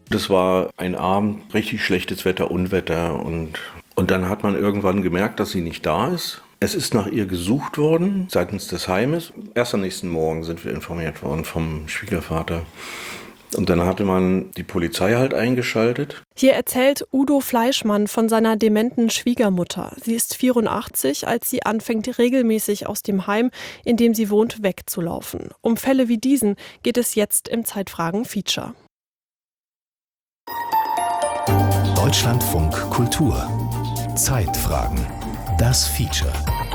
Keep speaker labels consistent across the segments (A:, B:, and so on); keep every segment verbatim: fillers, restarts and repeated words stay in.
A: Das war ein Abend, richtig schlechtes Wetter, Unwetter und, und dann hat man irgendwann gemerkt, dass sie nicht da ist. Es ist nach ihr gesucht worden seitens des Heimes. Erst am nächsten Morgen sind wir informiert worden vom Schwiegervater. Und dann hatte man die Polizei halt eingeschaltet.
B: Hier erzählt Udo Fleischmann von seiner dementen Schwiegermutter. Sie ist vierundachtzig, als sie anfängt, regelmäßig aus dem Heim, in dem sie wohnt, wegzulaufen. Um Fälle wie diesen geht es jetzt im Zeitfragen-Feature.
C: Deutschlandfunk Kultur. Zeitfragen. Das Feature.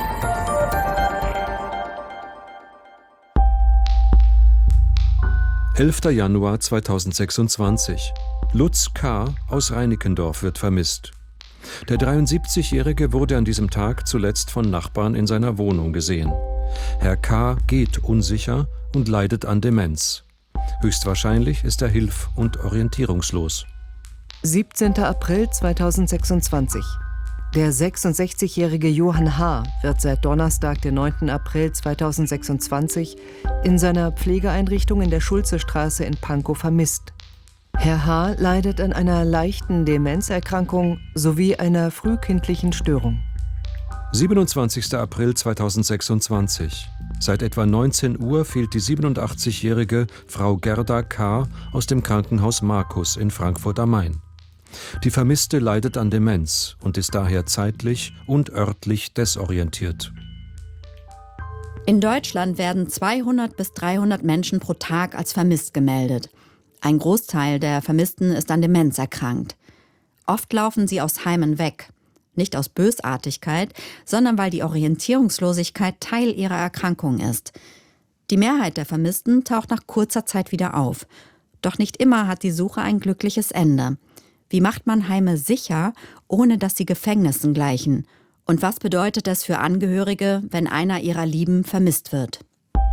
D: elfter Januar zweitausendsechsundzwanzig. Lutz K. aus Reinickendorf wird vermisst. Der dreiundsiebzigjährige wurde an diesem Tag zuletzt von Nachbarn in seiner Wohnung gesehen. Herr K. geht unsicher und leidet an Demenz. Höchstwahrscheinlich ist er hilf- und orientierungslos.
E: siebzehnter April zweitausendsechsundzwanzig. Der sechsundsechzigjährige Johann H. wird seit Donnerstag, den neunten April zweitausendsechsundzwanzig, in seiner Pflegeeinrichtung in der Schulzestraße in Pankow vermisst. Herr H. leidet an einer leichten Demenzerkrankung sowie einer frühkindlichen Störung.
D: siebenundzwanzigster April zweitausendsechsundzwanzig. Seit etwa neunzehn Uhr fehlt die siebenundachtzig-jährige Frau Gerda K. aus dem Krankenhaus Markus in Frankfurt am Main. Die Vermisste leidet an Demenz und ist daher zeitlich und örtlich desorientiert.
F: In Deutschland werden zweihundert bis dreihundert Menschen pro Tag als vermisst gemeldet. Ein Großteil der Vermissten ist an Demenz erkrankt. Oft laufen sie aus Heimen weg. Nicht aus Bösartigkeit, sondern weil die Orientierungslosigkeit Teil ihrer Erkrankung ist. Die Mehrheit der Vermissten taucht nach kurzer Zeit wieder auf. Doch nicht immer hat die Suche ein glückliches Ende. Wie macht man Heime sicher, ohne dass sie Gefängnissen gleichen? Und was bedeutet es für Angehörige, wenn einer ihrer Lieben vermisst wird?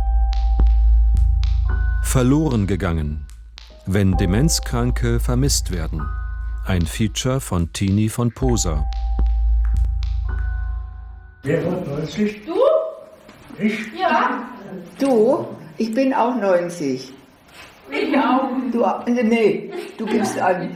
D: Verloren gegangen. Wenn Demenzkranke vermisst werden. Ein Feature von Tini von Poser.
G: Wer wird neunzig?
H: Du?
G: Ich?
H: Ja.
I: Du? Ich bin auch neunzig.
H: Ich auch.
I: Du, nee, du gibst an.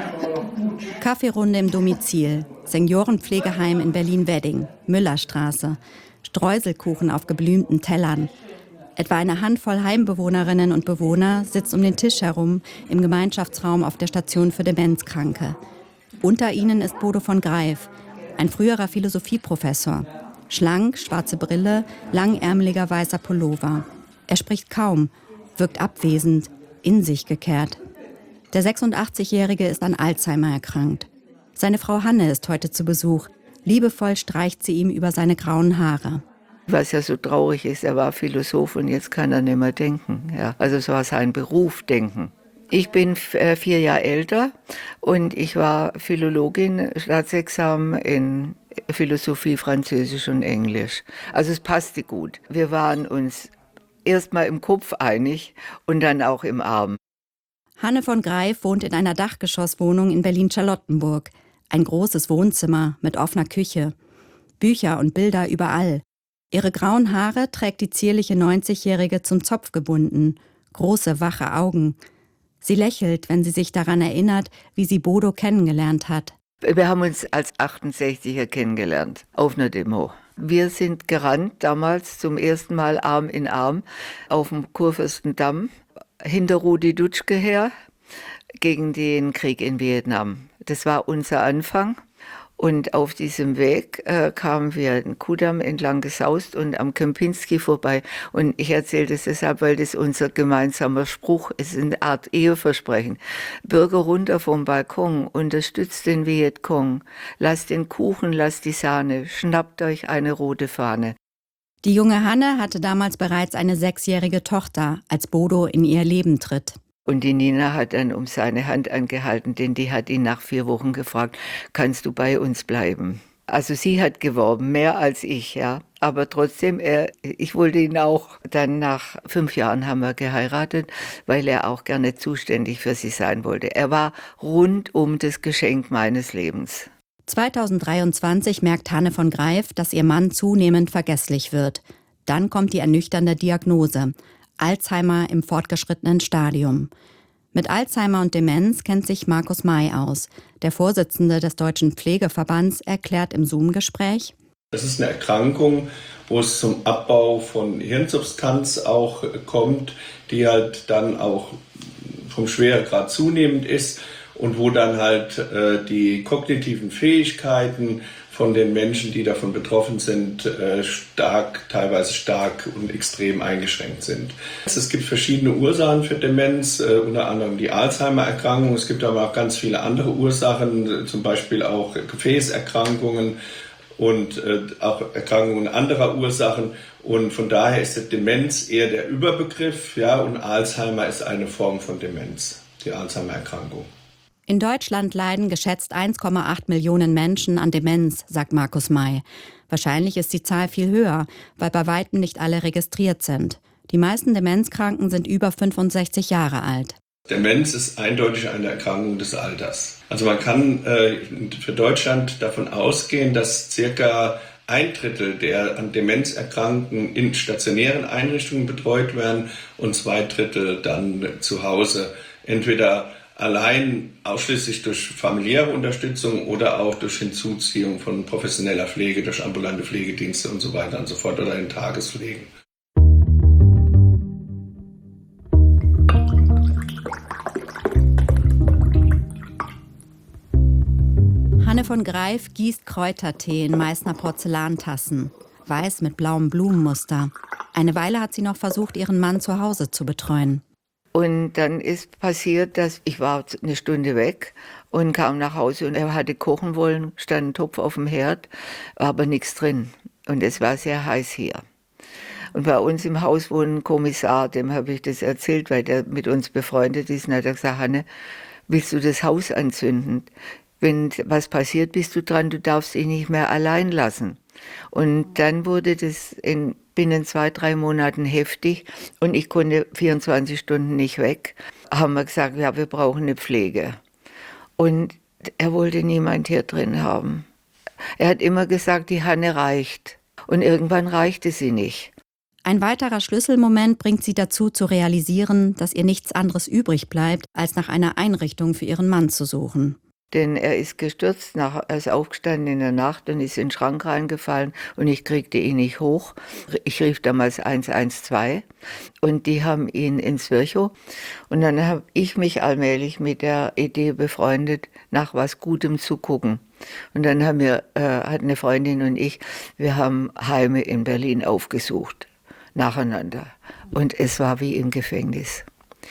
F: Kaffeerunde im Domizil, Seniorenpflegeheim in Berlin-Wedding, Müllerstraße, Streuselkuchen auf geblümten Tellern. Etwa eine Handvoll Heimbewohnerinnen und Bewohner sitzt um den Tisch herum im Gemeinschaftsraum auf der Station für Demenzkranke. Unter ihnen ist Bodo von Greif, ein früherer Philosophieprofessor. Schlank, schwarze Brille, langärmeliger weißer Pullover. Er spricht kaum, wirkt abwesend, in sich gekehrt. Der sechsundachtzigjährige ist an Alzheimer erkrankt. Seine Frau Hanne ist heute zu Besuch. Liebevoll streicht sie ihm über seine grauen Haare.
I: Was ja so traurig ist, er war Philosoph und jetzt kann er nicht mehr denken. Ja. Also es war sein Beruf, denken. Ich bin äh, vier Jahre älter und ich war Philologin, Staatsexamen in Philosophie, Französisch und Englisch. Also es passte gut. Wir waren uns erst mal im Kopf einig und dann auch im Arm.
F: Hanne von Greif wohnt in einer Dachgeschosswohnung in Berlin-Charlottenburg. Ein großes Wohnzimmer mit offener Küche. Bücher und Bilder überall. Ihre grauen Haare trägt die zierliche neunzigjährige zum Zopf gebunden. Große, wache Augen. Sie lächelt, wenn sie sich daran erinnert, wie sie Bodo kennengelernt hat.
I: Wir haben uns als achtundsechziger kennengelernt, auf einer Demo. Wir sind gerannt, damals zum ersten Mal Arm in Arm, auf dem Kurfürstendamm, hinter Rudi Dutschke her, gegen den Krieg in Vietnam. Das war unser Anfang. Und auf diesem Weg äh, kamen wir den Kudamm entlang gesaust und am Kempinski vorbei. Und ich erzähle das deshalb, weil das unser gemeinsamer Spruch ist, eine Art Eheversprechen. Bürger runter vom Balkon, unterstützt den Vietcong, lasst den Kuchen, lasst die Sahne, schnappt euch eine rote Fahne.
F: Die junge Hanne hatte damals bereits eine sechsjährige Tochter, als Bodo in ihr Leben tritt.
I: Und die Nina hat dann um seine Hand angehalten, denn die hat ihn nach vier Wochen gefragt, kannst du bei uns bleiben? Also sie hat geworben, mehr als ich, ja. Aber trotzdem, er, ich wollte ihn auch. Dann nach fünf Jahren haben wir geheiratet, weil er auch gerne zuständig für sie sein wollte. Er war rundum das Geschenk meines Lebens.
F: zweitausenddreiundzwanzig merkt Hanne von Greif, dass ihr Mann zunehmend vergesslich wird. Dann kommt die ernüchternde Diagnose: Alzheimer im fortgeschrittenen Stadium. Mit Alzheimer und Demenz kennt sich Markus May aus. Der Vorsitzende des Deutschen Pflegeverbands erklärt im Zoom-Gespräch:
H: Das ist eine Erkrankung, wo es zum Abbau von Hirnsubstanz auch kommt, die halt dann auch vom Schweregrad zunehmend ist und wo dann halt äh, die kognitiven Fähigkeiten von den Menschen, die davon betroffen sind, äh, stark, teilweise stark und extrem eingeschränkt sind. Es gibt verschiedene Ursachen für Demenz, äh, unter anderem die Alzheimer-Erkrankung. Es gibt aber auch ganz viele andere Ursachen, zum Beispiel auch Gefäßerkrankungen und äh, auch Erkrankungen anderer Ursachen. Und von daher ist die Demenz eher der Überbegriff, ja, und Alzheimer ist eine Form von Demenz, die Alzheimer-Erkrankung.
F: In Deutschland leiden geschätzt eins Komma acht Millionen Menschen an Demenz, sagt Markus May. Wahrscheinlich ist die Zahl viel höher, weil bei weitem nicht alle registriert sind. Die meisten Demenzkranken sind über fünfundsechzig Jahre alt.
H: Demenz ist eindeutig eine Erkrankung des Alters. Also man kann äh, für Deutschland davon ausgehen, dass circa ein Drittel der an Demenz Erkrankten in stationären Einrichtungen betreut werden und zwei Drittel dann zu Hause. Entweder allein ausschließlich durch familiäre Unterstützung oder auch durch Hinzuziehung von professioneller Pflege, durch ambulante Pflegedienste und so weiter und so fort oder in Tagespflegen.
F: Hanne von Greif gießt Kräutertee in Meißner Porzellantassen, weiß mit blauem Blumenmuster. Eine Weile hat sie noch versucht, ihren Mann zu Hause zu betreuen.
I: Und dann ist passiert, dass ich war eine Stunde weg und kam nach Hause und er hatte kochen wollen, stand ein Topf auf dem Herd, war aber nichts drin. Und es war sehr heiß hier. Und bei uns im Haus wohnt ein Kommissar, dem habe ich das erzählt, weil der mit uns befreundet ist. Und er hat gesagt: Hanne, willst du das Haus anzünden? Wenn was passiert, bist du dran, du darfst ihn nicht mehr allein lassen. Und dann wurde das in binnen zwei, drei Monaten heftig und ich konnte vierundzwanzig Stunden nicht weg. Haben wir gesagt, ja, wir brauchen eine Pflege. Und er wollte niemand hier drin haben. Er hat immer gesagt, die Hanne reicht. Und irgendwann reichte sie nicht.
F: Ein weiterer Schlüsselmoment bringt sie dazu, zu realisieren, dass ihr nichts anderes übrig bleibt, als nach einer Einrichtung für ihren Mann zu suchen.
I: Denn er ist gestürzt, nach, er ist aufgestanden in der Nacht und ist in den Schrank reingefallen und ich kriegte ihn nicht hoch. Ich rief damals eins eins zwei und die haben ihn ins Virchow. Und dann habe ich mich allmählich mit der Idee befreundet, nach was Gutem zu gucken. Und dann haben wir, äh, hat eine Freundin und ich, wir haben Heime in Berlin aufgesucht, nacheinander. Und es war wie im Gefängnis.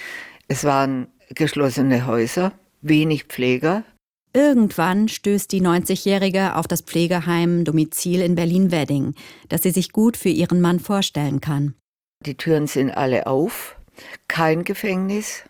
I: Es waren geschlossene Häuser, wenig Pfleger.
F: Irgendwann stößt die neunzigjährige auf das Pflegeheim Domizil in Berlin-Wedding, das sie sich gut für ihren Mann vorstellen kann.
I: Die Türen sind alle auf, kein Gefängnis.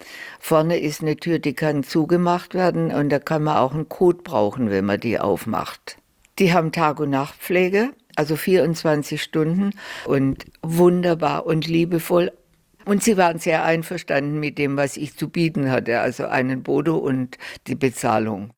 I: Vorne ist eine Tür, die kann zugemacht werden und da kann man auch einen Code brauchen, wenn man die aufmacht. Die haben Tag- und Nachtpflege, also vierundzwanzig Stunden und wunderbar und liebevoll. Und sie waren sehr einverstanden mit dem, was ich zu bieten hatte, also einen Bodo und die Bezahlung.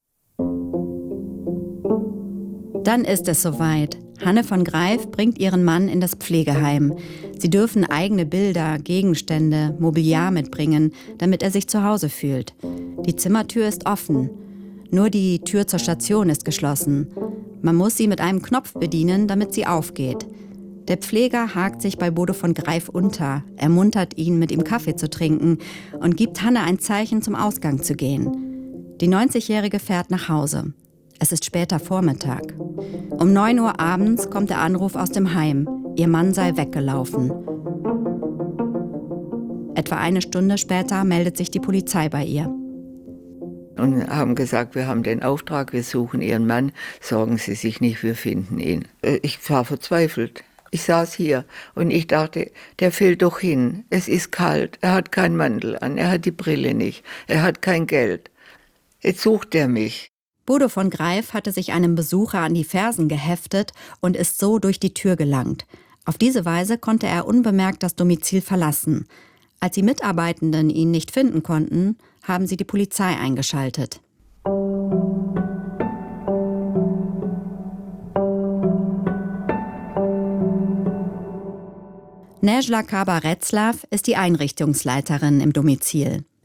F: Dann ist es soweit. Hanne von Greif bringt ihren Mann in das Pflegeheim. Sie dürfen eigene Bilder, Gegenstände, Mobiliar mitbringen, damit er sich zu Hause fühlt. Die Zimmertür ist offen. Nur die Tür zur Station ist geschlossen. Man muss sie mit einem Knopf bedienen, damit sie aufgeht. Der Pfleger hakt sich bei Bodo von Greif unter, ermuntert ihn, mit ihm Kaffee zu trinken und gibt Hanne ein Zeichen, zum Ausgang zu gehen. Die neunzigjährige fährt nach Hause. Es ist später Vormittag. Um neun Uhr abends kommt der Anruf aus dem Heim. Ihr Mann sei weggelaufen. Etwa eine Stunde später meldet sich die Polizei bei ihr.
I: Und haben gesagt, wir haben den Auftrag, wir suchen Ihren Mann, sorgen Sie sich nicht, wir finden ihn. Ich war verzweifelt. Ich saß hier und ich dachte, der fällt doch hin. Es ist kalt, er hat keinen Mantel an, er hat die Brille nicht, er hat kein Geld. Jetzt sucht er mich.
F: Bodo von Greif hatte sich einem Besucher an die Fersen geheftet und ist so durch die Tür gelangt. Auf diese Weise konnte er unbemerkt das Domizil verlassen. Als die Mitarbeitenden ihn nicht finden konnten, haben sie die Polizei eingeschaltet. Nejla Kaba-Retzlaff ist die Einrichtungsleiterin im Domizil.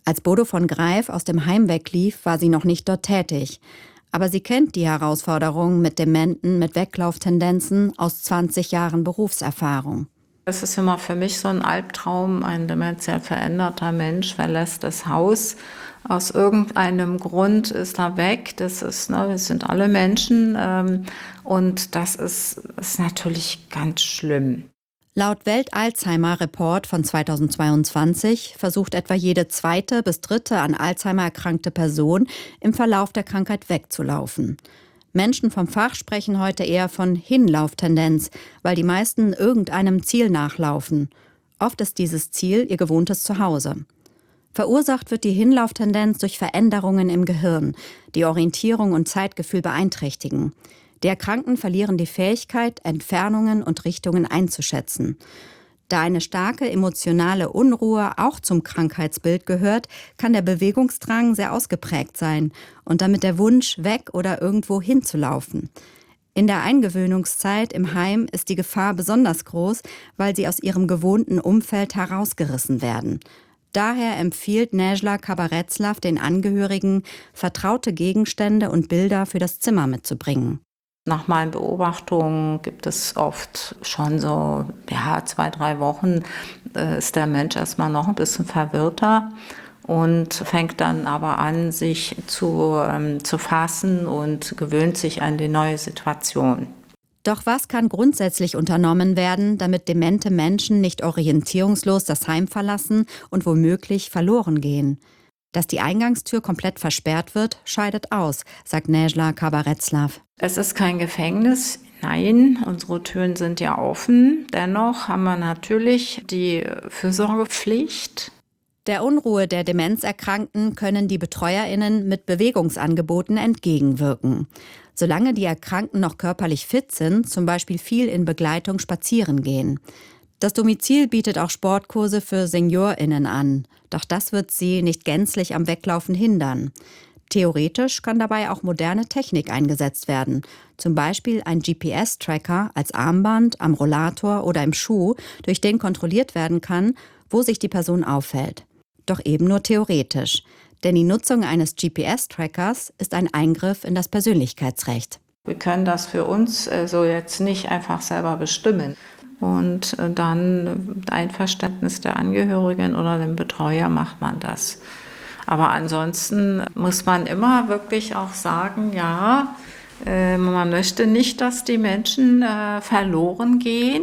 F: Als Bodo von Greif aus dem Heim weglief, war sie noch nicht dort tätig. Aber sie kennt die Herausforderungen mit Dementen, mit Weglauftendenzen aus zwanzig Jahren Berufserfahrung.
J: Es ist immer für mich so ein Albtraum, ein dementiell veränderter Mensch verlässt das Haus. Aus irgendeinem Grund ist er weg. Das ist, ne, wir sind alle Menschen ähm, und das ist, ist natürlich ganz schlimm.
F: Laut Welt-Alzheimer-Report von zweitausendzweiundzwanzig versucht etwa jede zweite bis dritte an Alzheimer erkrankte Person im Verlauf der Krankheit wegzulaufen. Menschen vom Fach sprechen heute eher von Hinlauftendenz, weil die meisten irgendeinem Ziel nachlaufen. Oft ist dieses Ziel ihr gewohntes Zuhause. Verursacht wird die Hinlauftendenz durch Veränderungen im Gehirn, die Orientierung und Zeitgefühl beeinträchtigen. Die Erkrankten verlieren die Fähigkeit, Entfernungen und Richtungen einzuschätzen. Da eine starke emotionale Unruhe auch zum Krankheitsbild gehört, kann der Bewegungsdrang sehr ausgeprägt sein und damit der Wunsch, weg oder irgendwo hinzulaufen. In der Eingewöhnungszeit im Heim ist die Gefahr besonders groß, weil sie aus ihrem gewohnten Umfeld herausgerissen werden. Daher empfiehlt Nejla Kabaretzlav den Angehörigen, vertraute Gegenstände und Bilder für das Zimmer mitzubringen.
J: Nach meinen Beobachtungen gibt es oft schon so, ja, zwei, drei Wochen äh, ist der Mensch erstmal noch ein bisschen verwirrter und fängt dann aber an, sich zu, ähm, zu fassen und gewöhnt sich an die neue Situation.
F: Doch was kann grundsätzlich unternommen werden, damit demente Menschen nicht orientierungslos das Heim verlassen und womöglich verloren gehen? Dass die Eingangstür komplett versperrt wird, scheidet aus, sagt Nejla Kabaretzlav.
J: Es ist kein Gefängnis, nein, unsere Türen sind ja offen. Dennoch haben wir natürlich die Fürsorgepflicht.
F: Der Unruhe der Demenzerkrankten können die BetreuerInnen mit Bewegungsangeboten entgegenwirken. Solange die Erkrankten noch körperlich fit sind, zum Beispiel viel in Begleitung spazieren gehen. Das Domizil bietet auch Sportkurse für SeniorInnen an. Doch das wird sie nicht gänzlich am Weglaufen hindern. Theoretisch kann dabei auch moderne Technik eingesetzt werden. Zum Beispiel ein G P S-Tracker als Armband, am Rollator oder im Schuh, durch den kontrolliert werden kann, wo sich die Person aufhält. Doch eben nur theoretisch. Denn die Nutzung eines G P S-Trackers ist ein Eingriff in das Persönlichkeitsrecht.
J: Wir können das für uns äh, so jetzt nicht einfach selber bestimmen. Und dann Einverständnis der Angehörigen oder dem Betreuer macht man das. Aber ansonsten muss man immer wirklich auch sagen, ja, äh, man möchte nicht, dass die Menschen äh, verloren gehen,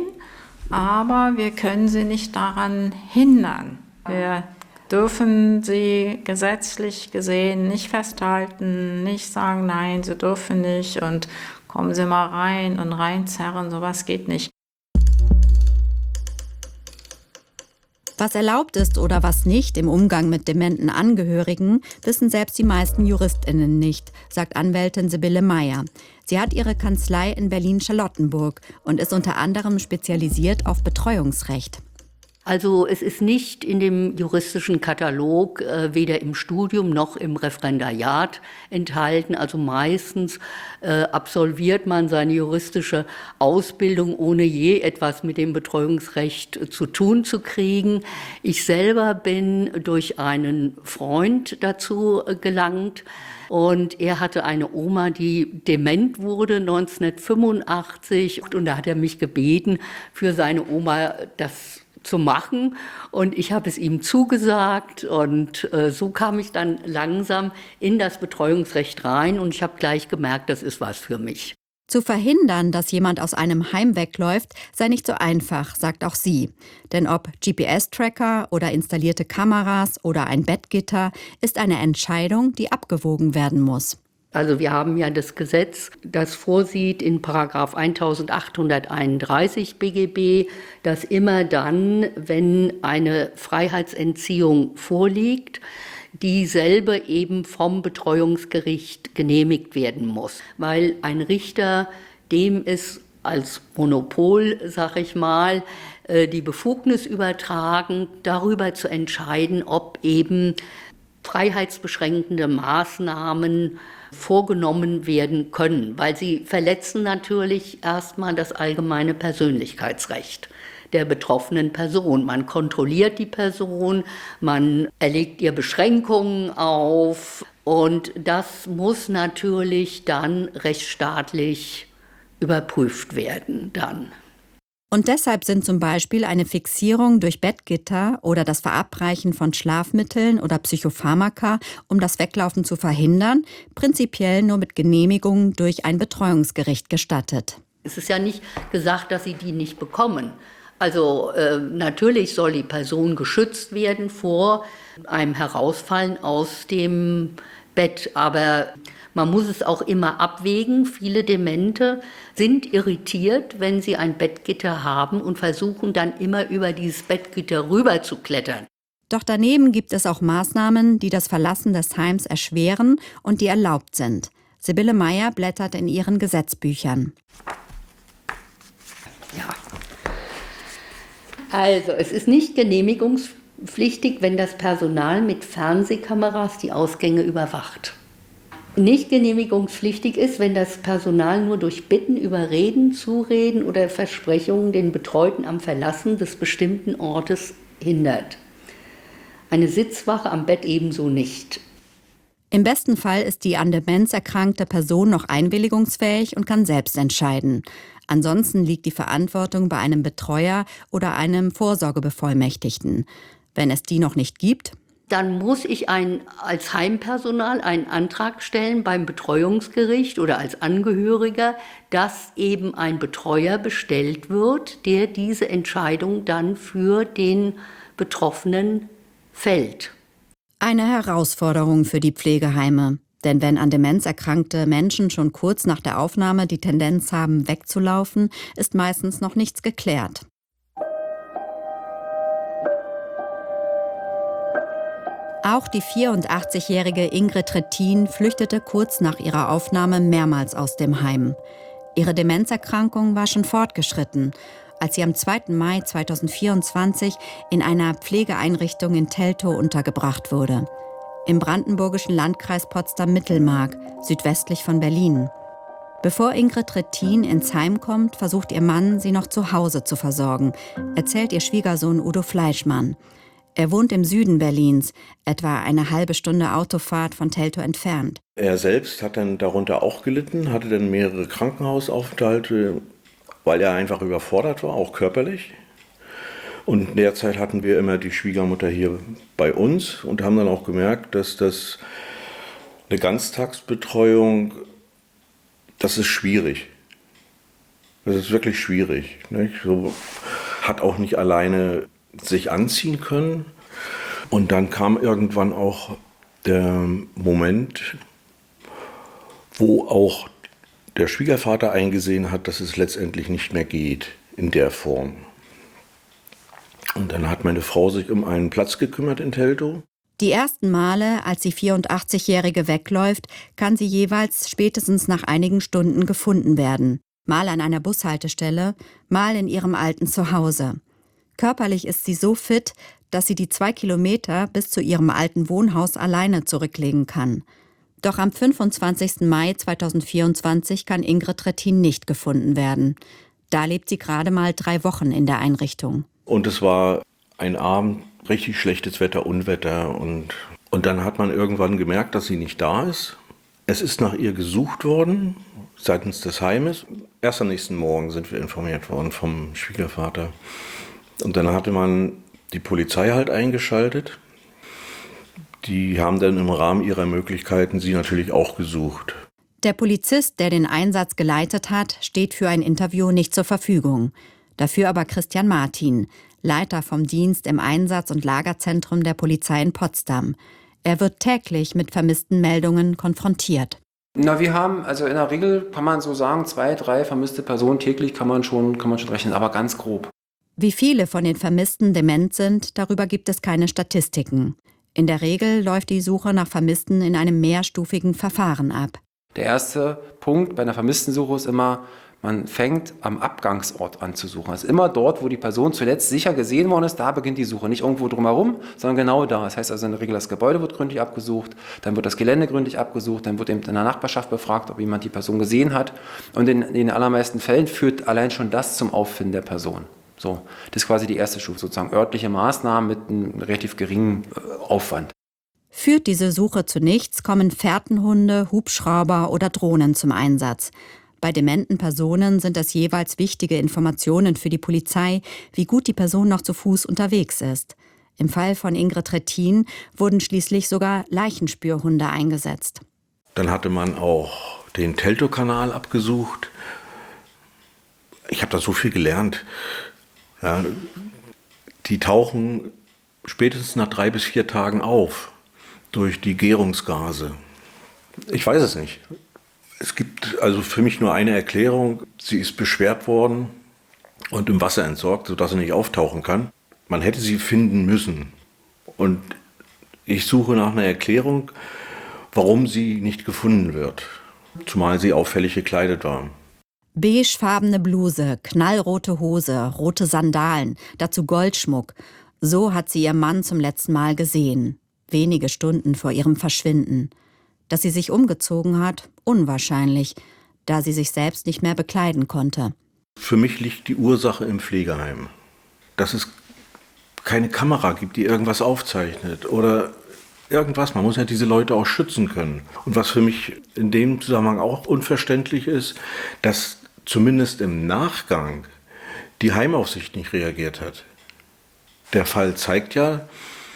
J: aber wir können sie nicht daran hindern. Wir dürfen sie gesetzlich gesehen nicht festhalten, nicht sagen, nein, sie dürfen nicht und kommen Sie mal rein und reinzerren, sowas geht nicht.
F: Was erlaubt ist oder was nicht im Umgang mit dementen Angehörigen, wissen selbst die meisten JuristInnen nicht, sagt Anwältin Sibylle Meyer. Sie hat ihre Kanzlei in Berlin-Charlottenburg und ist unter anderem spezialisiert auf Betreuungsrecht.
K: Also es ist nicht in dem juristischen Katalog, äh, weder im Studium noch im Referendariat enthalten. Also meistens äh, absolviert man seine juristische Ausbildung, ohne je etwas mit dem Betreuungsrecht äh, zu tun zu kriegen. Ich selber bin durch einen Freund dazu äh, gelangt. Und er hatte eine Oma, die dement wurde neunzehnhundertfünfundachtzig. Und da hat er mich gebeten, für seine Oma das zu machen, und ich habe es ihm zugesagt, und äh, so kam ich dann langsam in das Betreuungsrecht rein, und ich habe gleich gemerkt, das ist was für mich.
F: Zu verhindern, dass jemand aus einem Heim wegläuft, sei nicht so einfach, sagt auch sie. Denn ob G P S-Tracker oder installierte Kameras oder ein Bettgitter, ist eine Entscheidung, die abgewogen werden muss.
K: Also wir haben ja das Gesetz, das vorsieht in Paragraph eintausendachthunderteinunddreißig B G B, dass immer dann, wenn eine Freiheitsentziehung vorliegt, dieselbe eben vom Betreuungsgericht genehmigt werden muss. Weil ein Richter, dem ist als Monopol, sag ich mal, die Befugnis übertragen, darüber zu entscheiden, ob eben freiheitsbeschränkende Maßnahmen vorgenommen werden können, weil sie verletzen natürlich erstmal das allgemeine Persönlichkeitsrecht der betroffenen Person. Man kontrolliert die Person, man erlegt ihr Beschränkungen auf und das muss natürlich dann rechtsstaatlich überprüft werden dann.
F: Und deshalb sind zum Beispiel eine Fixierung durch Bettgitter oder das Verabreichen von Schlafmitteln oder Psychopharmaka, um das Weglaufen zu verhindern, prinzipiell nur mit Genehmigung durch ein Betreuungsgericht gestattet.
K: Es ist ja nicht gesagt, dass sie die nicht bekommen. Also äh, natürlich soll die Person geschützt werden vor einem Herausfallen aus dem Bett, aber man muss es auch immer abwägen. Viele Demente sind irritiert, wenn sie ein Bettgitter haben und versuchen dann immer über dieses Bettgitter rüber zu klettern.
F: Doch daneben gibt es auch Maßnahmen, die das Verlassen des Heims erschweren und die erlaubt sind. Sibylle Meyer blättert in ihren Gesetzbüchern.
K: Ja. Also, es ist nicht genehmigungspflichtig, wenn das Personal mit Fernsehkameras die Ausgänge überwacht. Nicht genehmigungspflichtig ist, wenn das Personal nur durch Bitten, Überreden, Zureden oder Versprechungen den Betreuten am Verlassen des bestimmten Ortes hindert. Eine Sitzwache am Bett ebenso nicht.
F: Im besten Fall ist die an Demenz erkrankte Person noch einwilligungsfähig und kann selbst entscheiden. Ansonsten liegt die Verantwortung bei einem Betreuer oder einem Vorsorgebevollmächtigten. Wenn es die noch nicht gibt,
K: dann muss ich ein, als Heimpersonal einen Antrag stellen beim Betreuungsgericht oder als Angehöriger, dass eben ein Betreuer bestellt wird, der diese Entscheidung dann für den Betroffenen fällt.
F: Eine Herausforderung für die Pflegeheime. Denn wenn an Demenz erkrankte Menschen schon kurz nach der Aufnahme die Tendenz haben, wegzulaufen, ist meistens noch nichts geklärt. Auch die vierundachtzigjährige Ingrid Trittin flüchtete kurz nach ihrer Aufnahme mehrmals aus dem Heim. Ihre Demenzerkrankung war schon fortgeschritten, als sie am zweiten Mai zweitausendvierundzwanzig in einer Pflegeeinrichtung in Teltow untergebracht wurde. Im brandenburgischen Landkreis Potsdam-Mittelmark, südwestlich von Berlin. Bevor Ingrid Trittin ins Heim kommt, versucht ihr Mann, sie noch zu Hause zu versorgen, erzählt ihr Schwiegersohn Udo Fleischmann. Er wohnt im Süden Berlins, etwa eine halbe Stunde Autofahrt von Teltow entfernt.
A: Er selbst hat dann darunter auch gelitten, hatte dann mehrere Krankenhausaufenthalte, weil er einfach überfordert war, auch körperlich. Und in der Zeit hatten wir immer die Schwiegermutter hier bei uns und haben dann auch gemerkt, dass das eine Ganztagsbetreuung, das ist schwierig. Das ist wirklich schwierig. Nicht? So hat auch nicht alleine sich anziehen können. Und dann kam irgendwann auch der Moment, wo auch der Schwiegervater eingesehen hat, dass es letztendlich nicht mehr geht in der Form. Und dann hat meine Frau sich um einen Platz gekümmert in Teltow.
F: Die ersten Male, als die vierundachtzigjährige wegläuft, kann sie jeweils spätestens nach einigen Stunden gefunden werden. Mal an einer Bushaltestelle, mal in ihrem alten Zuhause. Körperlich ist sie so fit, dass sie die zwei Kilometer bis zu ihrem alten Wohnhaus alleine zurücklegen kann. Doch am fünfundzwanzigsten Mai zweitausendvierundzwanzig kann Ingrid Trittin nicht gefunden werden. Da lebt sie gerade mal drei Wochen in der Einrichtung.
A: Und es war ein Abend, richtig schlechtes Wetter, Unwetter. Und, und dann hat man irgendwann gemerkt, dass sie nicht da ist. Es ist nach ihr gesucht worden, seitens des Heimes. Erst am nächsten Morgen sind wir informiert worden vom Schwiegervater. Und dann hatte man die Polizei halt eingeschaltet. Die haben dann im Rahmen ihrer Möglichkeiten sie natürlich auch gesucht.
F: Der Polizist, der den Einsatz geleitet hat, steht für ein Interview nicht zur Verfügung. Dafür aber Christian Martin, Leiter vom Dienst im Einsatz- und Lagerzentrum der Polizei in Potsdam. Er wird täglich mit vermissten Meldungen konfrontiert.
L: Na, wir haben, also in der Regel kann man so sagen, zwei, drei vermisste Personen täglich kann man schon, kann man schon rechnen, aber ganz grob.
F: Wie viele von den Vermissten dement sind, darüber gibt es keine Statistiken. In der Regel läuft die Suche nach Vermissten in einem mehrstufigen Verfahren ab.
L: Der erste Punkt bei einer Vermisstensuche ist immer, man fängt am Abgangsort an zu suchen. Also immer dort, wo die Person zuletzt sicher gesehen worden ist, da beginnt die Suche. Nicht irgendwo drumherum, sondern genau da. Das heißt also in der Regel, das Gebäude wird gründlich abgesucht, dann wird das Gelände gründlich abgesucht, dann wird eben in der Nachbarschaft befragt, ob jemand die Person gesehen hat. Und in, in den allermeisten Fällen führt allein schon das zum Auffinden der Person. So, das ist quasi die erste Stufe, sozusagen örtliche Maßnahmen mit einem relativ geringen Aufwand.
F: Führt diese Suche zu nichts, kommen Fährtenhunde, Hubschrauber oder Drohnen zum Einsatz. Bei dementen Personen sind das jeweils wichtige Informationen für die Polizei, wie gut die Person noch zu Fuß unterwegs ist. Im Fall von Ingrid Trittin wurden schließlich sogar Leichenspürhunde eingesetzt.
A: Dann hatte man auch den Teltow-Kanal abgesucht. Ich habe da so viel gelernt. Ja, die tauchen spätestens nach drei bis vier Tagen auf durch die Gärungsgase. Ich weiß es nicht. Es gibt also für mich nur eine Erklärung. Sie ist beschwert worden und im Wasser entsorgt, sodass sie nicht auftauchen kann. Man hätte sie finden müssen. Und ich suche nach einer Erklärung, warum sie nicht gefunden wird. Zumal sie auffällig gekleidet war.
F: Beigefarbene Bluse, knallrote Hose, rote Sandalen, dazu Goldschmuck. So hat sie ihr Mann zum letzten Mal gesehen. Wenige Stunden vor ihrem Verschwinden. Dass sie sich umgezogen hat, unwahrscheinlich, da sie sich selbst nicht mehr bekleiden konnte.
A: Für mich liegt die Ursache im Pflegeheim. Dass es keine Kamera gibt, die irgendwas aufzeichnet oder irgendwas. Man muss ja diese Leute auch schützen können. Und was für mich in dem Zusammenhang auch unverständlich ist, dass zumindest im Nachgang die Heimaufsicht nicht reagiert hat. Der Fall zeigt ja,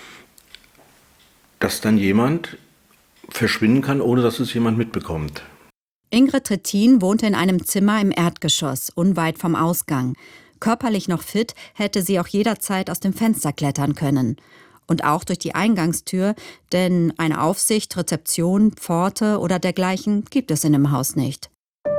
A: dass dann jemand verschwinden kann, ohne dass es jemand mitbekommt.
F: Ingrid Trittin wohnte in einem Zimmer im Erdgeschoss, unweit vom Ausgang. Körperlich noch fit, hätte sie auch jederzeit aus dem Fenster klettern können. Und auch durch die Eingangstür, denn eine Aufsicht, Rezeption, Pforte oder dergleichen gibt es in dem Haus nicht.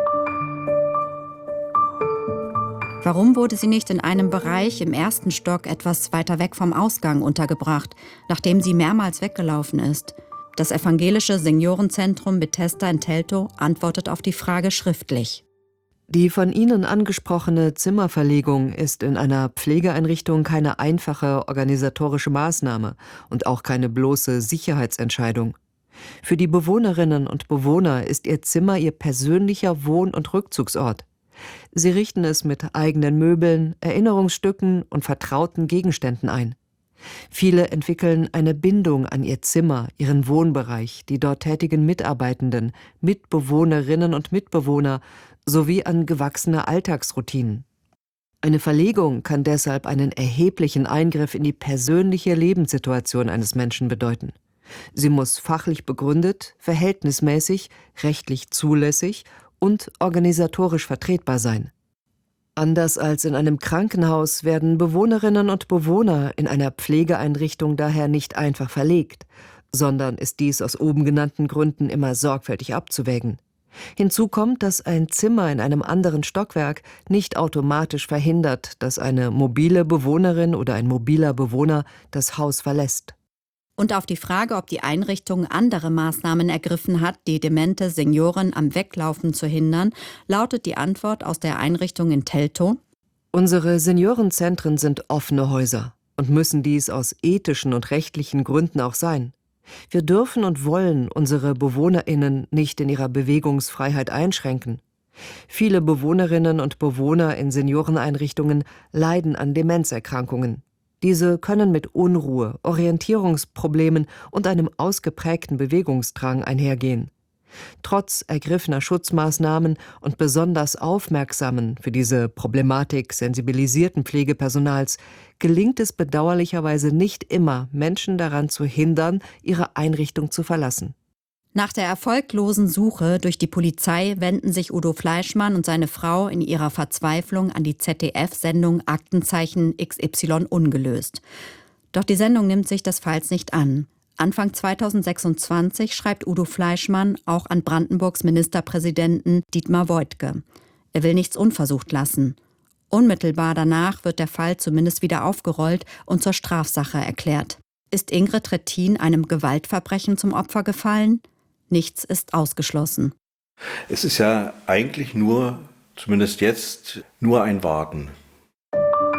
F: Warum wurde sie nicht in einem Bereich im ersten Stock etwas weiter weg vom Ausgang untergebracht, nachdem sie mehrmals weggelaufen ist? Das evangelische Seniorenzentrum Bethesda in Teltow antwortet auf die Frage schriftlich.
E: Die von Ihnen angesprochene Zimmerverlegung ist in einer Pflegeeinrichtung keine einfache organisatorische Maßnahme und auch keine bloße Sicherheitsentscheidung. Für die Bewohnerinnen und Bewohner ist ihr Zimmer ihr persönlicher Wohn- und Rückzugsort. Sie richten es mit eigenen Möbeln, Erinnerungsstücken und vertrauten Gegenständen ein. Viele entwickeln eine Bindung an ihr Zimmer, ihren Wohnbereich, die dort tätigen Mitarbeitenden, Mitbewohnerinnen und Mitbewohner sowie an gewachsene Alltagsroutinen. Eine Verlegung kann deshalb einen erheblichen Eingriff in die persönliche Lebenssituation eines Menschen bedeuten. Sie muss fachlich begründet, verhältnismäßig, rechtlich zulässig und organisatorisch vertretbar sein. Anders als in einem Krankenhaus werden Bewohnerinnen und Bewohner in einer Pflegeeinrichtung daher nicht einfach verlegt, sondern ist dies aus oben genannten Gründen immer sorgfältig abzuwägen. Hinzu kommt, dass ein Zimmer in einem anderen Stockwerk nicht automatisch verhindert, dass eine mobile Bewohnerin oder ein mobiler Bewohner das Haus verlässt.
F: Und auf die Frage, ob die Einrichtung andere Maßnahmen ergriffen hat, die demente Senioren am Weglaufen zu hindern, lautet die Antwort aus der Einrichtung in Teltow:
E: Unsere Seniorenzentren sind offene Häuser und müssen dies aus ethischen und rechtlichen Gründen auch sein. Wir dürfen und wollen unsere BewohnerInnen nicht in ihrer Bewegungsfreiheit einschränken. Viele Bewohnerinnen und Bewohner in Senioreneinrichtungen leiden an Demenzerkrankungen. Diese können mit Unruhe, Orientierungsproblemen und einem ausgeprägten Bewegungsdrang einhergehen. Trotz ergriffener Schutzmaßnahmen und besonders aufmerksamen, für diese Problematik sensibilisierten Pflegepersonals gelingt es bedauerlicherweise nicht immer, Menschen daran zu hindern, ihre Einrichtung zu verlassen.
F: Nach der erfolglosen Suche durch die Polizei wenden sich Udo Fleischmann und seine Frau in ihrer Verzweiflung an die Z D F-Sendung Aktenzeichen X Y ungelöst. Doch die Sendung nimmt sich des Falls nicht an. Anfang zweitausendsechsundzwanzig schreibt Udo Fleischmann auch an Brandenburgs Ministerpräsidenten Dietmar Woidke. Er will nichts unversucht lassen. Unmittelbar danach wird der Fall zumindest wieder aufgerollt und zur Strafsache erklärt. Ist Ingrid Trittin einem Gewaltverbrechen zum Opfer gefallen? Nichts ist ausgeschlossen.
A: Es ist ja eigentlich nur, zumindest jetzt, nur ein Warten.